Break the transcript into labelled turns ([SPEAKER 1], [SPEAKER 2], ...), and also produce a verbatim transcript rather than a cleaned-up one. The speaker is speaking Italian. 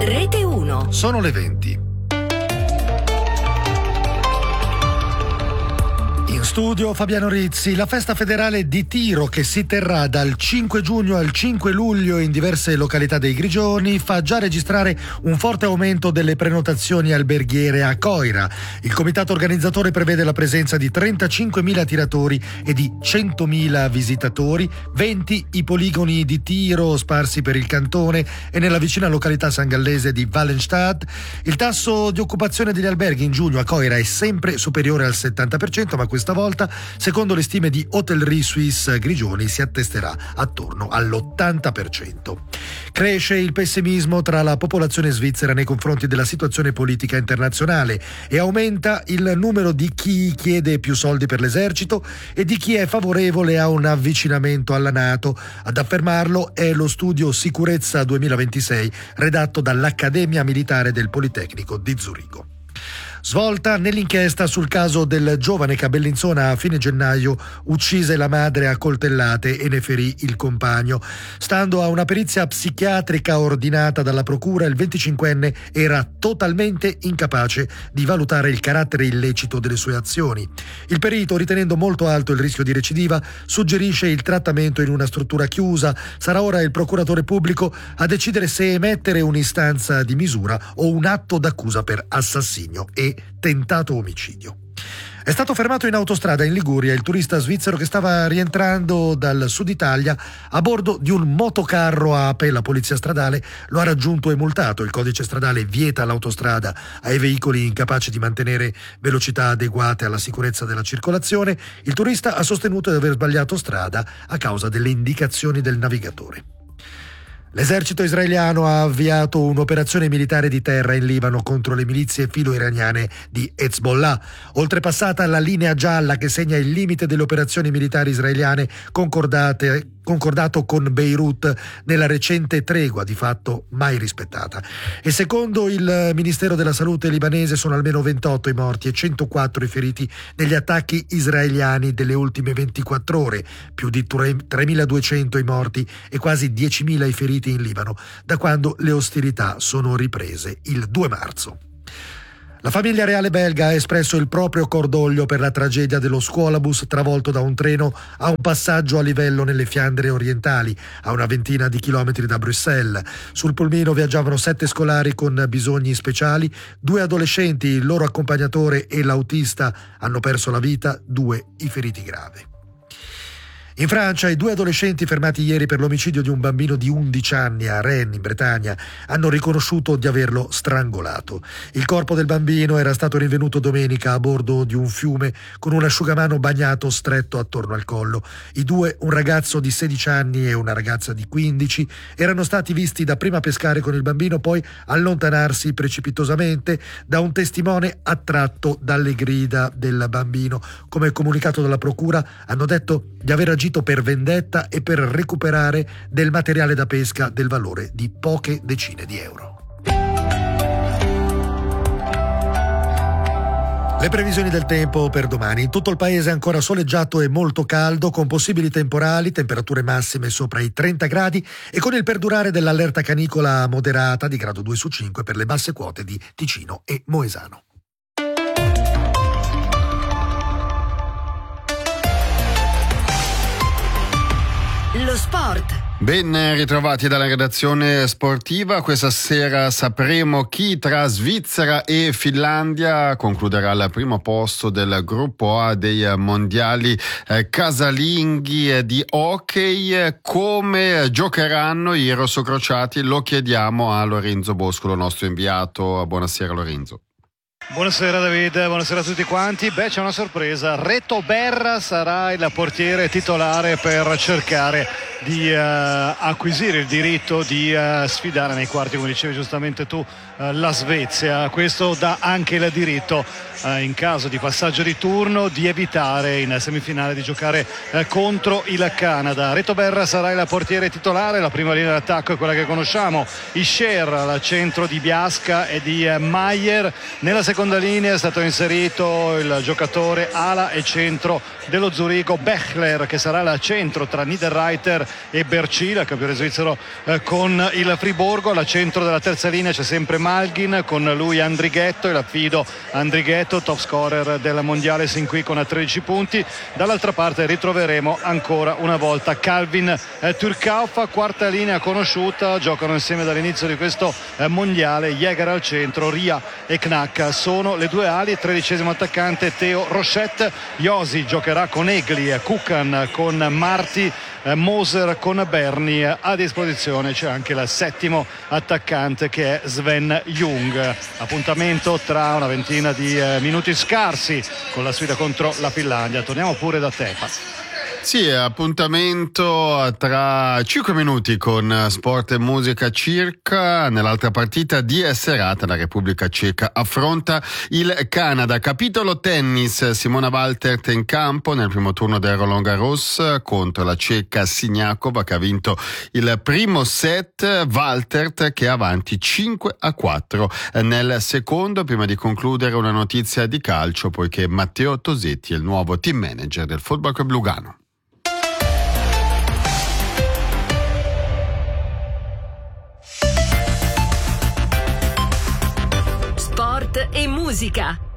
[SPEAKER 1] Rete uno.
[SPEAKER 2] Sono le venti. In studio Fabiano Rizzi. La festa federale di tiro, che si terrà dal cinque giugno al cinque luglio in diverse località dei Grigioni, fa già registrare un forte aumento delle prenotazioni alberghiere a Coira. Il comitato organizzatore prevede la presenza di trentacinquemila tiratori e di centomila visitatori, venti i poligoni di tiro sparsi per il cantone e nella vicina località sangallese di Wallenstadt. Il tasso di occupazione degli alberghi in giugno a Coira è sempre superiore al settanta per cento, ma questa volta, secondo le stime di Hotellerie Suisse Grigioni, si attesterà attorno all'ottanta per cento. Cresce il pessimismo tra la popolazione svizzera nei confronti della situazione politica internazionale e aumenta il numero di chi chiede più soldi per l'esercito e di chi è favorevole a un avvicinamento alla NATO. Ad affermarlo è lo studio Sicurezza duemilaventisei redatto dall'Accademia Militare del Politecnico di Zurigo. Svolta nell'inchiesta sul caso del giovane che a Bellinzona a fine gennaio uccise la madre a coltellate e ne ferì il compagno. Stando a una perizia psichiatrica ordinata dalla procura, il venticinquenne era totalmente incapace di valutare il carattere illecito delle sue azioni. Il perito, ritenendo molto alto il rischio di recidiva, suggerisce il trattamento in una struttura chiusa. Sarà ora il procuratore pubblico a decidere se emettere un'istanza di misura o un atto d'accusa per assassinio e tentato omicidio. È stato fermato in autostrada in Liguria il turista svizzero che stava rientrando dal sud Italia a bordo di un motocarro a Ape. La polizia stradale lo ha raggiunto e multato. Il codice stradale vieta l'autostrada ai veicoli incapaci di mantenere velocità adeguate alla sicurezza della circolazione. Il turista ha sostenuto di aver sbagliato strada a causa delle indicazioni del navigatore. L'esercito israeliano ha avviato un'operazione militare di terra in Libano contro le milizie filo-iraniane di Hezbollah. Oltrepassata la linea gialla che segna il limite delle operazioni militari israeliane concordate concordato con Beirut nella recente tregua, di fatto mai rispettata. E secondo il Ministero della Salute libanese sono almeno ventotto i morti e centoquattro i feriti negli attacchi israeliani delle ultime ventiquattro ore, più di tremiladuecento i morti e quasi diecimila i feriti in Libano da quando le ostilità sono riprese il due marzo. La famiglia reale belga ha espresso il proprio cordoglio per la tragedia dello scuolabus travolto da un treno a un passaggio a livello nelle Fiandre orientali, a una ventina di chilometri da Bruxelles. Sul pulmino viaggiavano sette scolari con bisogni speciali, due adolescenti, il loro accompagnatore e l'autista hanno perso la vita, due i feriti gravi. In Francia, i due adolescenti fermati ieri per l'omicidio di un bambino di undici anni a Rennes, in Bretagna, hanno riconosciuto di averlo strangolato. Il corpo del bambino era stato rinvenuto domenica a bordo di un fiume con un asciugamano bagnato stretto attorno al collo. I due, un ragazzo di sedici anni e una ragazza di quindici, erano stati visti dapprima pescare con il bambino, poi allontanarsi precipitosamente da un testimone attratto dalle grida del bambino. Come comunicato dalla procura, hanno detto di aver agito per vendetta e per recuperare del materiale da pesca del valore di poche decine di euro. Le previsioni del tempo per domani. In tutto il paese è ancora soleggiato e molto caldo, con possibili temporali, temperature massime sopra i trenta gradi e con il perdurare dell'allerta canicola moderata di grado due su cinque per le basse quote di Ticino e Moesano.
[SPEAKER 1] Lo sport.
[SPEAKER 3] Ben ritrovati dalla redazione sportiva. Questa sera sapremo chi tra Svizzera e Finlandia concluderà al primo posto del gruppo A dei mondiali eh, casalinghi di hockey. Come giocheranno i rossocrociati lo chiediamo a Lorenzo Boscolo, nostro inviato. Buonasera Lorenzo.
[SPEAKER 4] Buonasera David, buonasera a tutti quanti. Beh, c'è una sorpresa. Reto Berra sarà il portiere titolare per cercare di uh, acquisire il diritto di uh, sfidare nei quarti, come dicevi giustamente tu, uh, la Svezia. Questo dà anche il diritto, uh, in caso di passaggio di turno, di evitare in semifinale di giocare uh, contro il Canada. Reto Berra sarà il portiere titolare. La prima linea d'attacco è quella che conosciamo, Ischer al centro di Biasca e di uh, Maier. Nella seconda seconda linea è stato inserito il giocatore ala e centro dello Zurigo Bechler, che sarà al centro tra Niederreiter e Bercila, campione svizzero eh, con il Friburgo. Al centro della terza linea c'è sempre Malgin, con lui Andrighetto, e l'affido Andrighetto, top scorer del mondiale sin qui con tredici punti. Dall'altra parte ritroveremo ancora una volta Calvin eh, Turkauf, quarta linea conosciuta, giocano insieme dall'inizio di questo eh, mondiale. Jäger al centro, Ria e Knack sono le due ali, tredicesimo attaccante Theo Rochette. Josi giocherà con Egli, Kukan con Marti, eh, Moser con Berni. A disposizione c'è anche il settimo attaccante che è Sven Jung. Appuntamento tra una ventina di eh, minuti scarsi con la sfida contro la Finlandia. Torniamo pure da te.
[SPEAKER 3] Sì, appuntamento tra cinque minuti con Sport e Musica circa. Nell'altra partita di serata la Repubblica Ceca affronta il Canada. Capitolo tennis, Simona Waltert in campo nel primo turno del Roland Garros contro la ceca Siniakova, che ha vinto il primo set. Waltert che è avanti cinque a quattro nel secondo. Prima di concludere una notizia di calcio, poiché Matteo Tosetti è il nuovo team manager del Football Club Lugano.
[SPEAKER 1] Sport e musica.